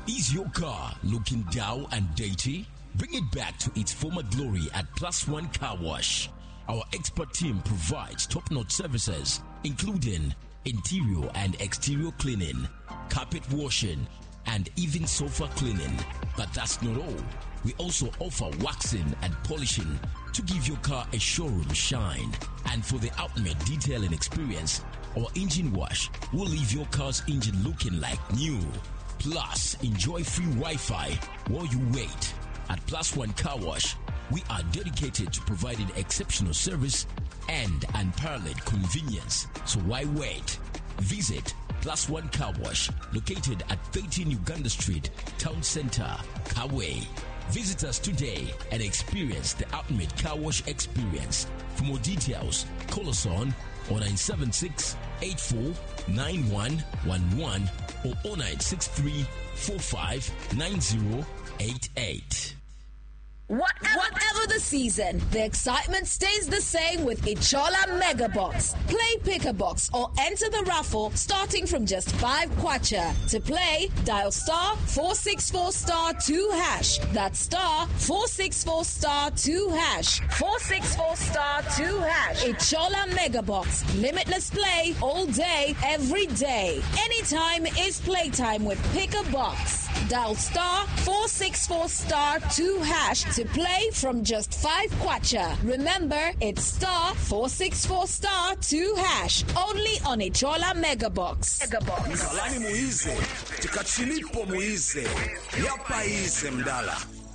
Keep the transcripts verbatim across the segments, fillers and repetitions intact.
Is your car looking dull and dirty? Bring it back to its former glory at Plus One Car Wash. Our expert team provides top-notch services, including interior and exterior cleaning, carpet washing, and even sofa cleaning. But that's not all. We also offer waxing and polishing to give your car a showroom shine. And for the ultimate detailing experience, our engine wash will leave your car's engine looking like new. Plus, enjoy free Wi-Fi while you wait. At Plus One Car Wash, we are dedicated to providing exceptional service and unparalleled convenience. So why wait? Visit Plus One Car Wash, located at thirteen Uganda Street, Town Center, Kawe. Visit us today and experience the ultimate car wash experience. For more details, call us on oh nine seven six, eight four nine one one one or oh nine six three, four five nine zero eight eight. Whatever, whatever the season, the excitement stays the same with Ichola Mega Box. Play Pick a Box or enter the raffle starting from just five kwacha. To play, dial star four six four star two hash. That's star four six four star two hash. four six four star two hash. Ichola Mega Box. Limitless play all day, every day. Anytime is playtime with Pick a Box. Dial star four six four star two hash to play from just five kwacha. Remember, it's star four six four star two hash. Only on Ichola Mega Box. Mega Box. Msalani muize, tikachilipo muize, yapa ize mdala.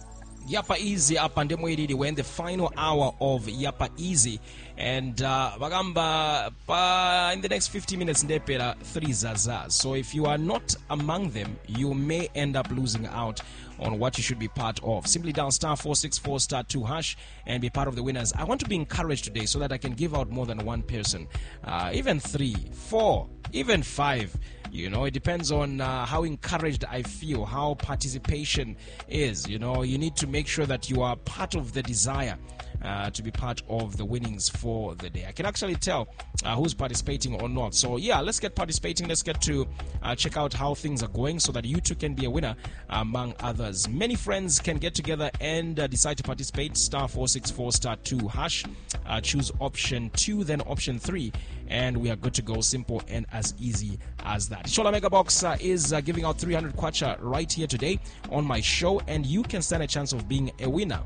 Yapa Easy up and Demwedidi. We're in the final hour of Yapa Easy. And uh Bagamba pa in the next fifty minutes ndepera three zazas. So if you are not among them, you may end up losing out on what you should be part of. Simply dial star four six four star two hash and be part of the winners. I want to be encouraged today so that I can give out more than one person. Uh even three, four, even five. You know, it depends on uh, how encouraged I feel, how participation is. You know, you need to make sure that you are part of the desire uh, to be part of the winnings for the day. I can actually tell uh, who's participating or not. So, yeah, let's get participating. Let's get to uh, check out how things are going so that you too can be a winner among others. Many friends can get together and uh, decide to participate. Star four six four star two hash. Uh, choose option two, then option three. And we are good to go. Simple and as easy as that. Shola Mega Box uh, is uh, giving out three hundred kwacha right here today on my show, and you can stand a chance of being a winner.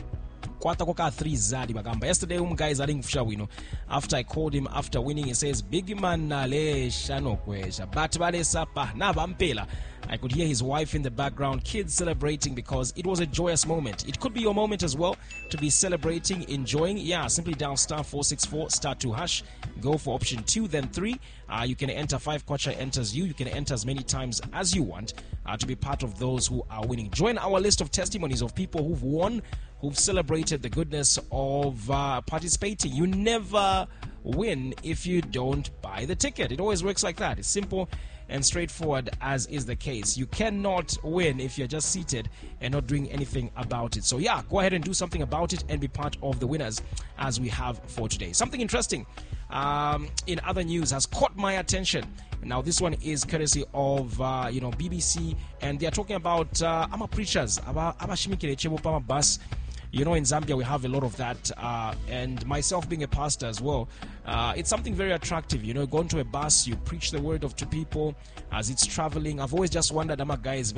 Kwata koka three zadi bagamba. Yesterday um guy is adding wino. After I called him after winning, he says big man na le shano kwesha but bale sapa na bampela. I could hear his wife in the background, kids celebrating because it was a joyous moment. It could be your moment as well to be celebrating, enjoying. Yeah, simply dial star four six four star two hash. Go for option two, then three. Uh, you can enter five kwacha enters you. You can enter as many times as you want uh, to be part of those who are winning. Join our list of testimonies of people who've won, who've celebrated the goodness of uh, participating. You never win if you don't buy the ticket. It always works like that. It's simple and straightforward as is the case. You cannot win if you're just seated and not doing anything about it. So yeah, go ahead and do something about it and be part of the winners as we have for today. Something interesting um, in other news has caught my attention. Now this one is courtesy of uh, you know B B C, and they are talking about uh, ama preachers aba abashimikire chebo pama bus. You know, in Zambia, we have a lot of that. Uh, and myself being a pastor as well, uh, it's something very attractive. You know, going to a bus, you preach the word of to people as it's traveling. I've always just wondered, ama guys,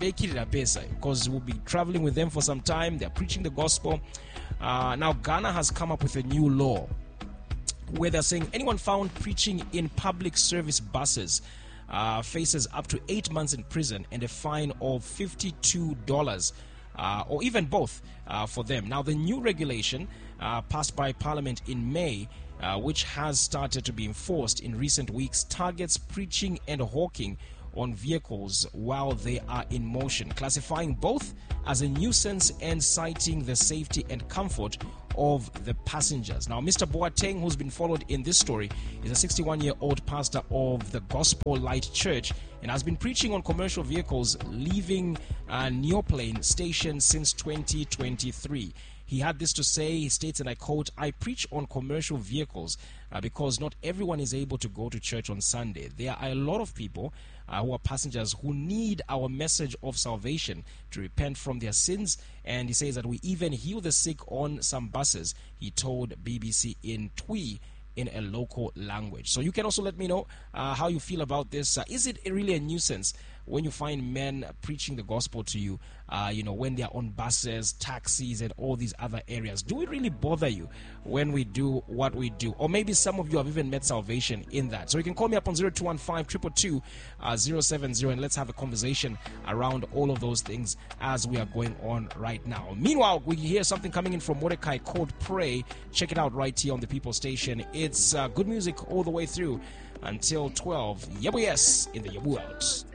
because we'll be traveling with them for some time. They're preaching the gospel. Uh, now, Ghana has come up with a new law where they're saying anyone found preaching in public service buses uh, faces up to eight months in prison and a fine of fifty-two dollars. Uh, or even both uh, for them. Now, the new regulation uh, passed by Parliament in May, uh, which has started to be enforced in recent weeks, targets preaching and hawking on vehicles while they are in motion, classifying both as a nuisance and citing the safety and comfort of the passengers. Now, Mister Boateng, who's been followed in this story, is a sixty-one-year-old pastor of the Gospel Light Church and has been preaching on commercial vehicles leaving uh, Neoplane Station since twenty twenty-three. He had this to say. He states, and I quote, "I preach on commercial vehicles uh, because not everyone is able to go to church on Sunday. There are a lot of people uh, who are passengers who need our message of salvation to repent from their sins." And he says that we even heal the sick on some buses, he told B B C in Twi, in a local language. So you can also let me know uh, how you feel about this. Uh, is it really a nuisance when you find men preaching the gospel to you, uh, you know, when they are on buses, taxis, and all these other areas? Do it really bother you when we do what we do? Or maybe some of you have even met salvation in that. So you can call me up on zero two one five, two two two, zero seven zero, and let's have a conversation around all of those things as we are going on right now. Meanwhile, we hear something coming in from Mordecai called Pray. Check it out right here on the People Station. It's uh, good music all the way through until twelve. Yabu yes in the Yabu out.